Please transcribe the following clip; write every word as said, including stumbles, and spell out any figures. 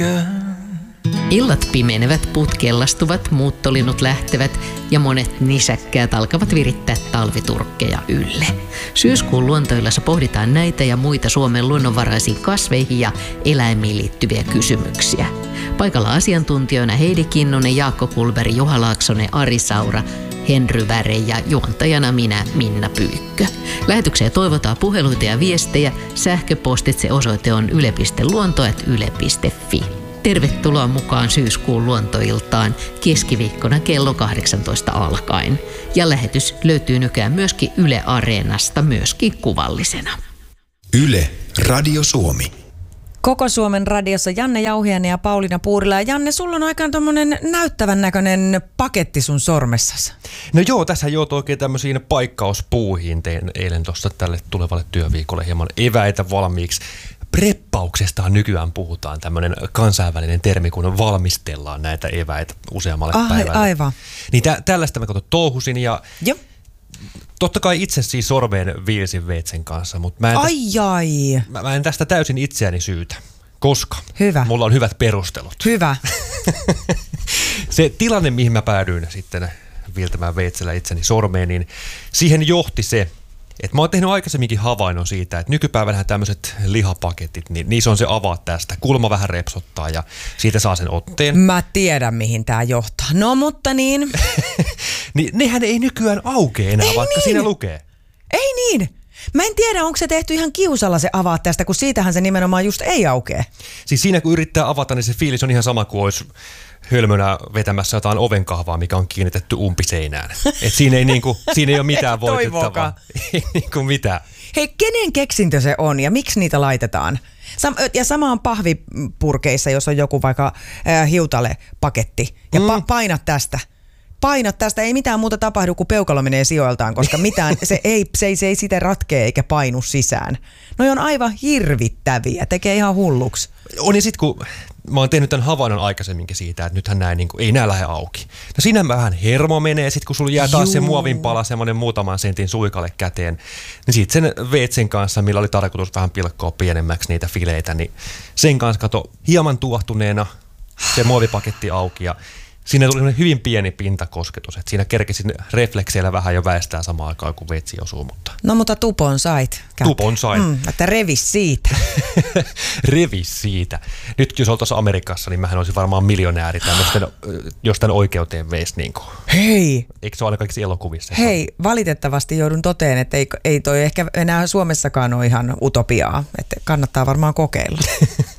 näköön. Illat pimenevät, puut kellastuvat, muuttolinnut lähtevät ja monet nisäkkäät alkavat virittää talviturkkeja ylle. Syyskuun luontoillassa pohditaan näitä ja muita Suomen luonnonvaraisiin kasveihin ja eläimiin liittyviä kysymyksiä. Paikalla asiantuntijoina Heidi Kinnunen, Jaakko Kulberg, Juha Laaksonen, Ari Saura, Henry Väre ja juontajana minä, Minna Pyykkö. Lähetykseen toivotaan puheluita ja viestejä. Sähköpostitse osoite on yle piste luonto ät yle piste fi. Tervetuloa mukaan syyskuun luontoiltaan keskiviikkona kello kahdeksantoista alkaen. Ja lähetys löytyy nykyään myöskin Yle Areenasta, myöskin kuvallisena. Yle, Radio Suomi. Koko Suomen radiossa Janne Jauhiainen ja Pauliina Puurila. Ja Janne, sulla on aikaan tommonen näyttävän näköinen paketti sun sormessasi. No joo, tässä joutui oikein tämmöisiin paikkauspuuhiin. Tein eilen tuossa tälle tulevalle työviikolle hieman eväitä valmiiksi. Preppauksesta nykyään puhutaan, tämmöinen kansainvälinen termi, kun valmistellaan näitä eväitä useammalle Ai, päivälle. Aivan. Niin tä- tällaista mä kato touhusin ja Joo. Totta kai itse siis sormeen viilsin veitsen kanssa, mutta mä en, ai, tästä, ai. Mä, mä en tästä täysin itseäni syytä, koska Hyvä. mulla on hyvät perustelut. Hyvä. Se tilanne, mihin mä päädyin sitten viiltämään veitsellä itseni sormeen, niin siihen johti se, että mä oon tehnyt aikaisemminkin havainnon siitä, että nykypäivänä tämmöiset lihapaketit, niin niissä on se avaa tästä. Kulma vähän repsottaa ja siitä saa sen otteen. Mä tiedän, mihin tää johtaa. No, mutta niin. Niin nehän ei nykyään aukea enää, ei vaikka niin. siinä lukee. Ei niin. Mä en tiedä, onko se tehty ihan kiusalla se avaa tästä, kun siitähän se nimenomaan just ei aukee. Siis siinä kun yrittää avata, niin se fiilis on ihan sama kuin olisi hölmönä vetämässä jotain ovenkahvaa, mikä on kiinnitetty umpiseinään. Et siinä ei, niinku, siinä ei ole mitään voitettavaa. Ei niinku mitään. Hei, kenen keksintö se on ja miksi niitä laitetaan? Sam- ja sama on pahvipurkeissa, jos on joku vaikka äh, hiutalepaketti. Ja mm. pa- painat tästä. Painat tästä, ei mitään muuta tapahdu, kun peukalo menee sijoiltaan, koska mitään, se, ei, se, ei, se ei sitä ratkee eikä painu sisään. Noi on aivan hirvittäviä, tekee ihan hulluksi. On ja sit kun mä oon tehnyt tämän havainnon aikaisemminkin siitä, että nythän nää, niin kuin, ei nää lähde auki. No siinä vähän hermo menee, sit kun sulla jää taas Juu. se muovinpala, semmonen muutaman sentin suikalle käteen, niin sit sen veitsen kanssa, millä oli tarkoitus vähän pilkkoa pienemmäksi niitä fileitä, niin sen kanssa kato hieman tuohtuneena se muovipaketti auki ja siinä tuli hyvin pieni pintakosketus, että siinä kerkesin reflekseillä vähän jo väistää samaan aikaan, kun veitsi osuu. Mutta no mutta tupon sait. Kät. Tupon sain. Mm, että revis siitä. Revis siitä. Nyt jos oltaisiin Amerikassa, niin mähän olisin varmaan miljonääri tämmöisten, jos tämän oikeuteen veisi. Niin kuin. Hei! Eikö se ole aina kaikissa elokuvissa? Hei, valitettavasti joudun toteen, että ei, ei toi ehkä enää Suomessakaan ole ihan utopiaa. Että kannattaa varmaan kokeilla.